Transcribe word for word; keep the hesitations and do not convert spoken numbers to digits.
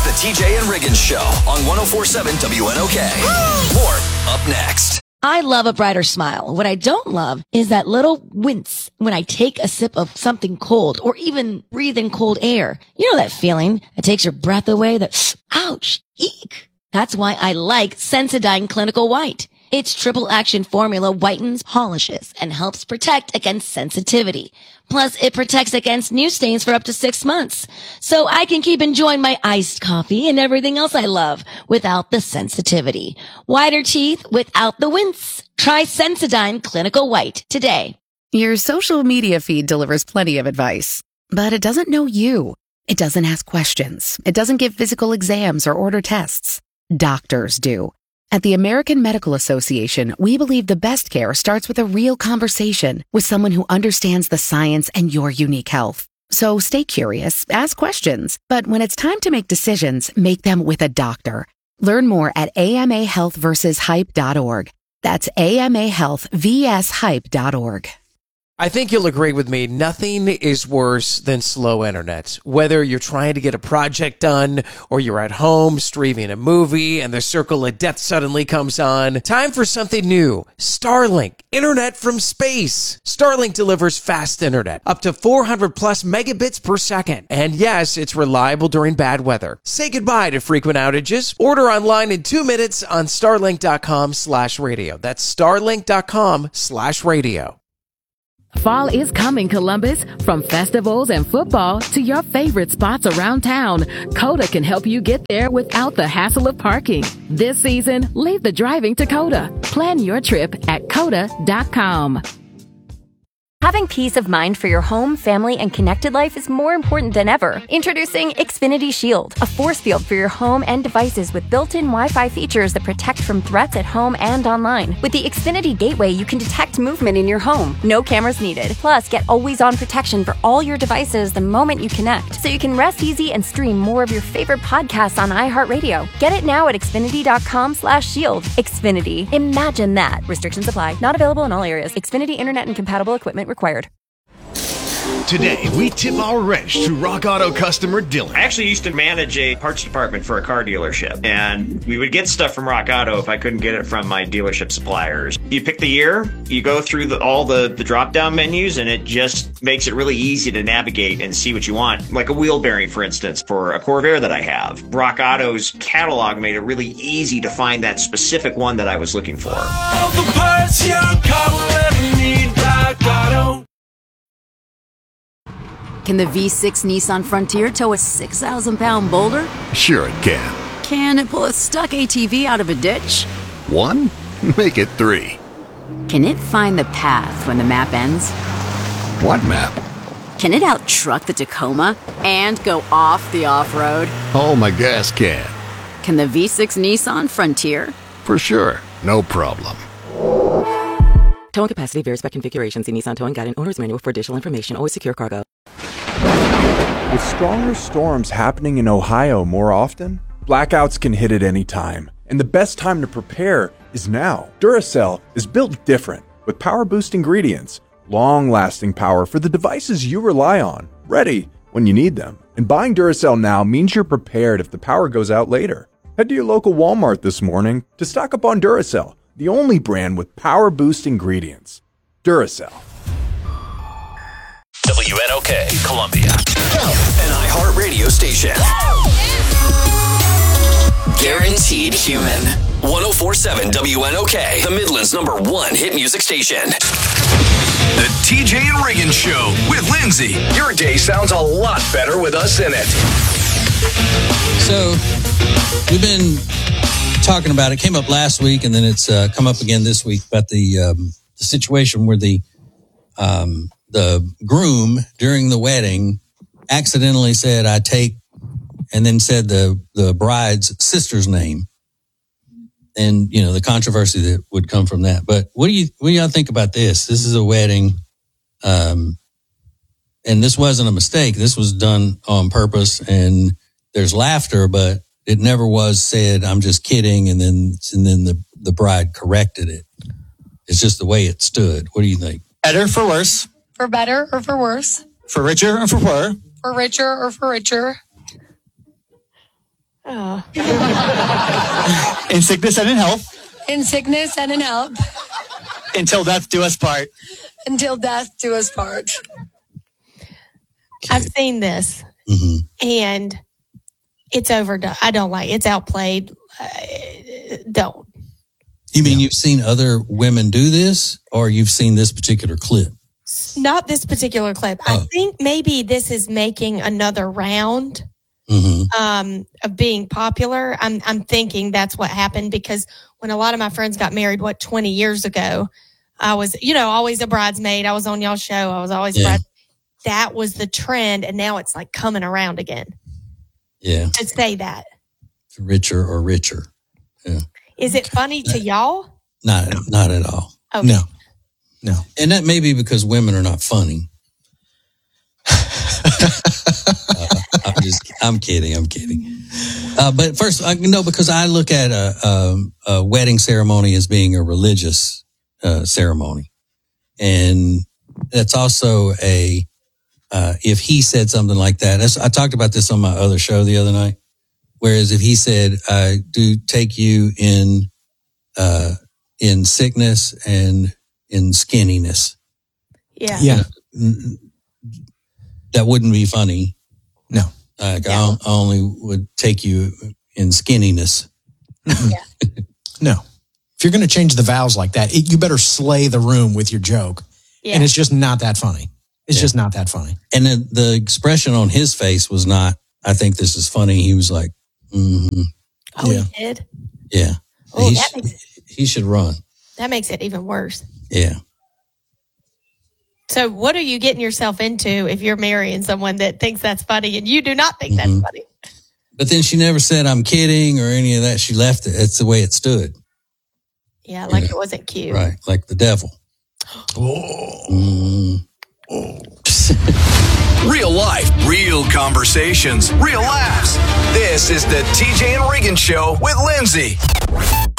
The T J and Riggins Show on one oh four point seven W N O K. More up next. I love a brighter smile. What I don't love is that little wince when I take a sip of something cold or even breathe in cold air. You know that feeling that takes your breath away, that ouch, eek. That's why I like Sensodyne Clinical White. Its triple action formula whitens, polishes, and helps protect against sensitivity. Plus, it protects against new stains for up to six months. So I can keep enjoying my iced coffee and everything else I love without the sensitivity. Whiter teeth without the wince. Try Sensodyne Clinical White today. Your social media feed delivers plenty of advice, but it doesn't know you. It doesn't ask questions. It doesn't give physical exams or order tests. Doctors do. At the American Medical Association, we believe the best care starts with a real conversation with someone who understands the science and your unique health. So stay curious, ask questions, but when it's time to make decisions, make them with a doctor. Learn more at A M A health versus hype dot org. That's A M A health versus hype dot org. I think you'll agree with me. Nothing is worse than slow internet. Whether you're trying to get a project done or you're at home streaming a movie and the circle of death suddenly comes on. Time for something new. Starlink. Internet from space. Starlink delivers fast internet. Up to four hundred plus megabits per second. And yes, it's reliable during bad weather. Say goodbye to frequent outages. Order online in two minutes on starlink.com slash radio. That's starlink.com slash radio. Fall is coming, Columbus. From festivals and football to your favorite spots around town, Coda can help you get there without the hassle of parking. This season, leave the driving to Coda. Plan your trip at coda dot com. Having peace of mind for your home, family, and connected life is more important than ever. Introducing Xfinity Shield, a force field for your home and devices with built-in Wi-Fi features that protect from threats at home and online. With the Xfinity Gateway, you can detect movement in your home. No cameras needed. Plus, get always-on protection for all your devices the moment you connect, so you can rest easy and stream more of your favorite podcasts on iHeartRadio. Get it now at xfinity.com slash shield. Xfinity. Imagine that. Restrictions apply. Not available in all areas. Xfinity Internet and compatible equipment required. Today, we tip our wrench to Rock Auto customer Dylan. I actually used to manage a parts department for a car dealership, and we would get stuff from Rock Auto if I couldn't get it from my dealership suppliers. You pick the year, you go through the, all the, the drop-down menus, and it just makes it really easy to navigate and see what you want. Like a wheel bearing, for instance, for a Corvair that I have. Rock Auto's catalog made it really easy to find that specific one that I was looking for. All the parts your car will ever need, Rock Auto. Can the V six Nissan Frontier tow a six thousand pound boulder? Sure it can. Can it pull a stuck A T V out of a ditch? One? Make it three. Can it find the path when the map ends? What map? Can it out-truck the Tacoma and go off the off-road? Oh, my gas can. Can the V six Nissan Frontier? For sure. No problem. Towing capacity varies by configuration. See Nissan Towing Guide and Owner's Manual for additional information. Always secure cargo. With stronger storms happening in Ohio more often, blackouts can hit at any time. And the best time to prepare is now. Duracell is built different with power-boost ingredients, long-lasting power for the devices you rely on, ready when you need them. And buying Duracell now means you're prepared if the power goes out later. Head to your local Walmart this morning to stock up on Duracell, the only brand with power-boost ingredients. Duracell. W N O K, Columbia. An iHeart radio station. Guaranteed human. one oh four point seven W N O K, the Midland's number one hit music station. The T J and Riggins Show with Lindsay. Your day sounds a lot better with us in it. So, we've been talking about it. Came up last week, and then it's uh, come up again this week about the, um, the situation where the um, the groom during the wedding accidentally said, "I take," and then said the the bride's sister's name, and you know the controversy that would come from that. But what do you what do y'all think about this? This is a wedding, um, and this wasn't a mistake. This was done on purpose, and there's laughter, but it never was said, "I'm just kidding," and then and then the the bride corrected it. It's just the way it stood. What do you think? Better for worse? For better or for worse? For richer or for poorer? For richer or for richer? Oh. In sickness and in health. In sickness and in health. Until death do us part. Until death do us part. I've seen this, Mm-hmm. and it's overdone. I don't like it's outplayed. Uh, don't. You mean you've seen other women do this, or you've seen this particular clip? Not this particular clip. Oh. I think maybe this is making another round Mm-hmm. um, of being popular. I'm I'm thinking that's what happened, because when a lot of my friends got married, what, twenty years ago, I was, you know, always a bridesmaid. I was on y'all's show. I was always a Yeah. bride. That was the trend, and now it's like coming around again. Yeah. To say that. Richer or richer. Yeah. Is it funny to y'all? Not, not at all. Okay. No. No. And that may be because women are not funny. uh, I'm just, I'm kidding. I'm kidding. Uh, but first, I, no, because I look at a, a, a wedding ceremony as being a religious uh, ceremony. And that's also a, uh, if he said something like that, that's, I talked about this on my other show the other night. Whereas if he said, I do take you in, uh, in sickness and in skinniness. Yeah. Yeah. That wouldn't be funny. No. Like, I, I only would take you in skinniness. Yeah. No. If you're going to change the vows like that, it, you better slay the room with your joke. Yeah. And it's just not that funny. It's Yeah. just not that funny. And then the expression on his face was not, I think this is funny. He was like, mm-hmm. Oh, Yeah. he did? Yeah. Oh, he, that sh- makes it, he should run. that makes it even worse. Yeah. So what are you getting yourself into if you're marrying someone that thinks that's funny and you do not think Mhm. that's funny? But then she never said, I'm kidding or any of that. She left it. It's the way it stood. Yeah, like Yeah. it wasn't cute. Right. Like the devil. Mm. Real life, real conversations, real laughs. This is the T J and Reagan Show with Lindsay.